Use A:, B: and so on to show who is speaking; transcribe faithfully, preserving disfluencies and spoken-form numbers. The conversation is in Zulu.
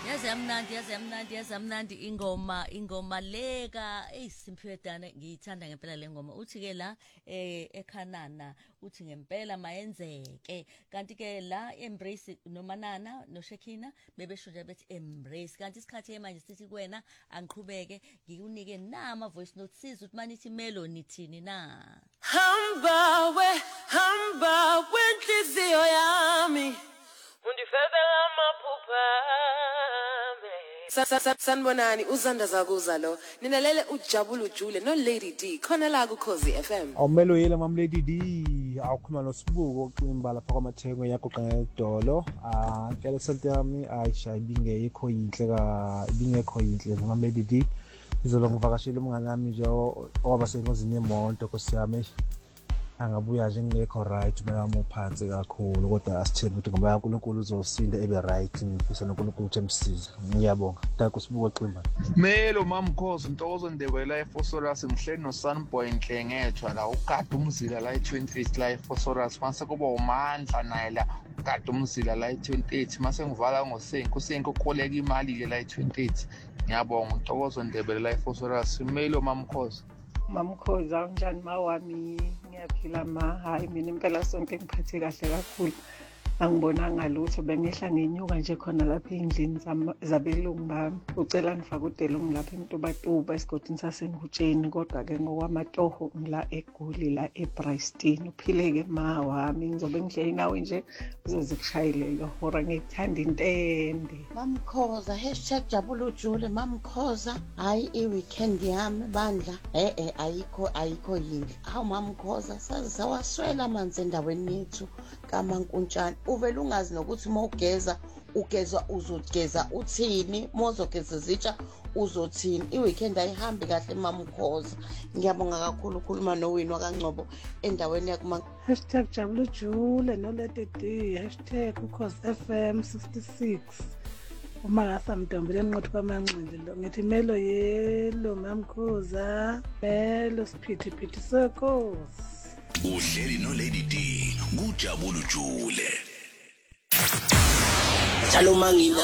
A: Yazi yamnandi yazi yamnandi yazi yamnandi ingoma ingoma leka eyiSimphiwe Dana ngiyithanda ngempela le ngoma uthi ke la eh eKhanana uthi ngempela mayenzeke kanti ke la Embrace noManana noShekina bebesho nje bethi embrace kanti isikhathi manje sithi kuwena angiqhubeke ngikunike nama voice note siza ukuthi manithi melo nithini na
B: hamba we hamba wenhliziyo yami undifezela amaphupha sanibonani uzanda zakuza lo ninalele ujabula ujule no Lady D khona la ku Khosi F M
C: awumelo yela mam Lady D awukhuluma noSibuko oqimba lapha kwaMathengwe yagoqa ngedolo ah ngicela sonto yami ayisha ibingekho yinhle ka ibingekho yinhle mam Lady D izolo ngivakashela umngane wami nje oba sengozini yemonto nkosiyami angabuya nje ngekho right mayami uphansi kakhulu kodwa asitheni ukuthi ngoba uNkulunkulu uzosinda ebe right ngifisa noNkulunkulu ukuthi emsize ngiyabonga tako Sibuko ximba
D: Melo mamkhosi Ntokozo Ndebele eFosorus ngihleli no Sunboy Nhlengethwa la ukade umzila la e28 la eFosorus mase kuba umandla naye la ukade umzila la e28 mase ngivala ngosenko usenko koleka imali ke la e28 ngiyabonga Ntokozo Ndebele la eFosorus Melo mamkhosi
E: Mamkhoza unjani mawami ngiyaphila ma hayi mina impela sonke ngiphathe kahle kakhulu angibonanga lutho bengehla ngenyuka nje khona lapha endlini zabelungu bami ucela ngifake udelungu lapha eMtubatuba esigodini saseNgutsheni kodwa ke ngokwamatoho ngila eGoli la eBryston uphileke ma wami ngizobe ngihleli nawe nje uzozikushayile lo hora ngikuthanda intende
F: Mamkhoza #jabula ujule Mamkhoza hayi iweekend yami bandla eh eh ayikho ayikho yini awu Mamkhoza saze sawaswela amanzi endaweni yethu kaMankuntshana uvela ungazi nokuthi mawugeza ugeza uzogeza uthini mozogeza zitsha uzothini iweekend ayihambi kahle Mamkhoza ngiyabonga kakhulu ukukhuluma noWinwa kaNgcobo endaweni yakuma
E: #jabula ujule no Lady D #ukhosi F M sixty-six uma ngasamntombile enqothu kwamanxele lo ngithi melo yelo Mamkhoza melo siphithiphithi phithi sekosi
G: uhleli no Lady D kujabula ujule
B: njalo mangina